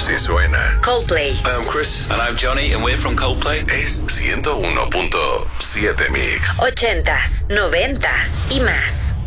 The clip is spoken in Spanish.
Así suena. Coldplay. I'm Chris. And I'm Johnny, and we're from Coldplay. Es 101.7 Mix. 80s, 90s y más.